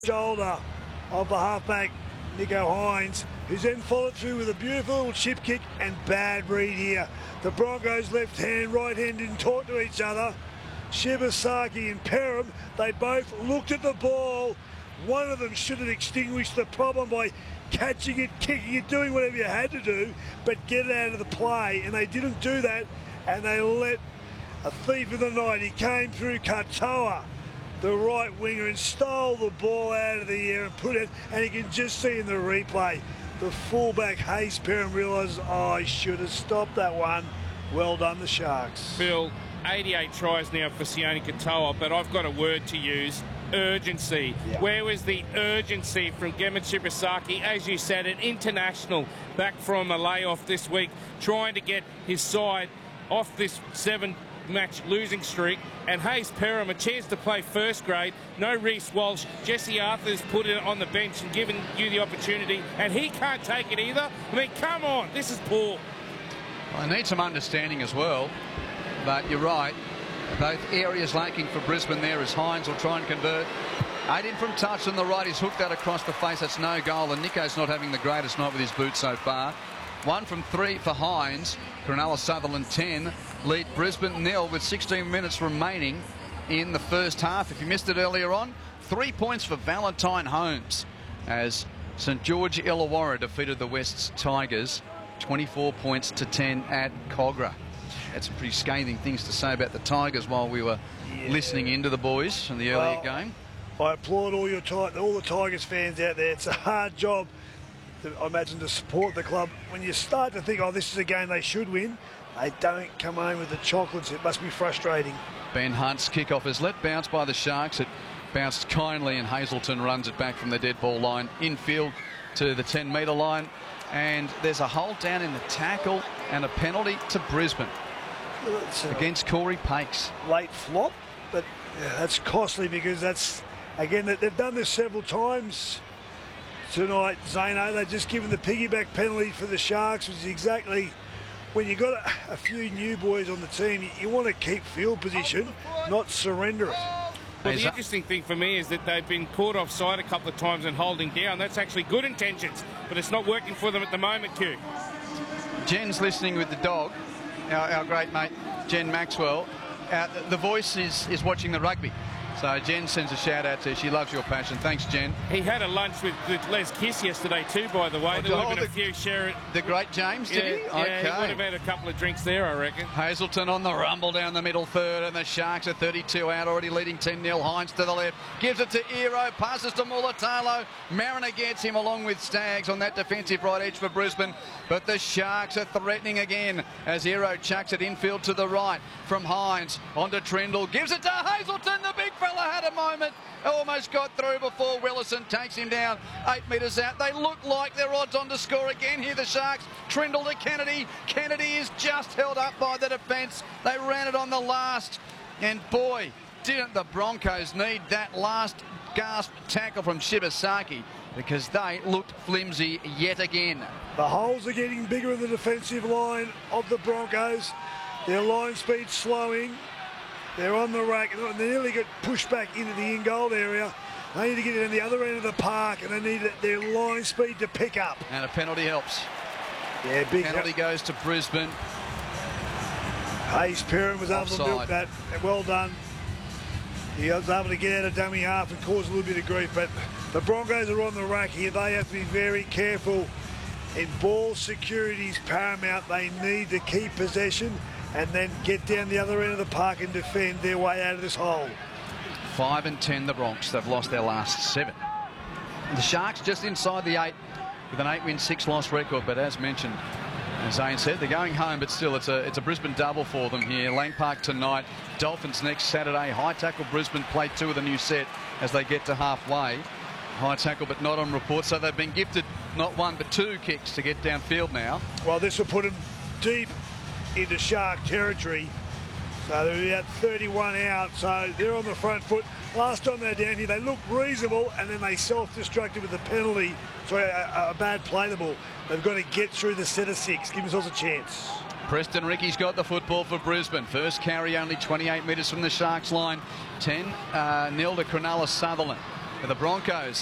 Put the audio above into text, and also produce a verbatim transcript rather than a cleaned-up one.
shoulder of the halfback Nicho Hynes, who's then followed through with a beautiful little chip kick and bad read here. The Broncos left hand, right hand didn't talk to each other. Shibasaki and Perham, they both looked at the ball. One of them should have extinguished the problem by catching it, kicking it, doing whatever you had to do, but get it out of the play. And they didn't do that, and they let a thief of the night. He came through Katoa, the right winger, and stole the ball out of the air and put it, and you can just see in the replay, the fullback Hayes Perham realises, oh, I should have stopped that one. Well done, the Sharks. Phil, eighty-eight tries now for Sione Katoa, but I've got a word to use. Urgency. Yeah. Where was the urgency from Gemma Shibasaki? As you said, an international back from a layoff this week, trying to get his side off this seven match losing streak, and Hayes Perham a chance to play first grade. No Reece Walsh. Jesse Arthur's put it on the bench and given you the opportunity, and he can't take it either. I mean, come on, this is poor. I need some understanding as well, but you're right. Both areas lacking for Brisbane there as Hynes will try and convert. Eight in from touch on the right. He's hooked that across the face. That's no goal, and Nicho's not having the greatest night with his boot so far. One from three for Hynes. Cronulla Sutherland ten. Lead Brisbane nil with sixteen minutes remaining in the first half. If you missed it earlier on, three points for Valentine Holmes as St George Illawarra defeated the West's Tigers twenty-four points to ten at Cogra. Had some pretty scathing things to say about the Tigers while we were yeah. listening into the boys in the earlier well, game. I applaud all your all the Tigers fans out there. It's a hard job, to, I imagine, to support the club. When you start to think, oh, this is a game they should win, they don't come home with the chocolates. It must be frustrating. Ben Hunt's kickoff is let bounce by the Sharks. It bounced kindly, and Hazelton runs it back from the dead ball line infield to the ten metre line. And there's a hold down in the tackle and a penalty to Brisbane against Corey Pakes. Late flop, but yeah, that's costly because that's, again, they've done this several times tonight, Zano. They've just given the piggyback penalty for the Sharks, which is exactly when you've got a, a few new boys on the team, you, you want to keep field position, not surrender it. Well, the interesting thing for me is that they've been caught offside a couple of times and holding down. That's actually good intentions, but it's not working for them at the moment, Q. Jen's listening with the dog, our, our great mate, Jen Maxwell. Uh, the voice is, is watching the rugby. So Jen sends a shout out to her. She loves your passion. Thanks, Jen. He had a lunch with, with Les Kiss yesterday too, by the way. Oh, there would have been the, a few share. The great James, yeah, did he? Yeah, okay. he would have had a couple of drinks there, I reckon. Hazelton on the rumble down the middle third, and the Sharks are thirty-two out, already leading ten nil. Hynes to the left, gives it to Ero, passes to Mulatalo. Mariner gets him along with Staggs on that defensive right edge for Brisbane. But the Sharks are threatening again as Ero chucks it infield to the right from Hynes onto Trindle. Gives it to Hazelton. The big fella had a moment. Almost got through before Willison takes him down eight metres out. They look like they're odds on to score again here, the Sharks. Trindle to Kennedy. Kennedy is just held up by the defence. They ran it on the last. And boy, didn't the Broncos need that last gasp tackle from Shibasaki, because they looked flimsy yet again. The holes are getting bigger in the defensive line of the Broncos. Their line speed slowing. They're on the rack. They nearly get pushed back into the in-goal area. They need to get it in the other end of the park, and they need their line speed to pick up. And a penalty helps. Yeah, big penalty help. goes to Brisbane. Hayes Perham was able Offside. to milk that. Well done. He was able to get out of dummy half and cause a little bit of grief, but the Broncos are on the rack here. They have to be very careful. In ball security is paramount. They need to keep possession and then get down the other end of the park and defend their way out of this hole. Five and ten, the Bronx. They've lost their last seven. The Sharks just inside the eight with an eight-win, six-loss record. But as mentioned, as Zane said, they're going home, but still, it's a it's a Brisbane double for them here. Lang Park tonight, Dolphins next Saturday. High tackle Brisbane play two of the new set as they get to halfway. High tackle, but not on report. So they've been gifted not one but two kicks to get downfield now. Well, this will put them deep into Shark territory. So they're about thirty-one out, so they're on the front foot. Last time they're down here, they looked reasonable, and then they self-destructed with a penalty. Sorry, a, a bad play the ball. They've got to get through the set of six, give themselves a chance. Preston Ricky's got the football for Brisbane. First carry only twenty-eight metres from the Sharks line. ten nil uh, to Cronulla Sutherland. The Broncos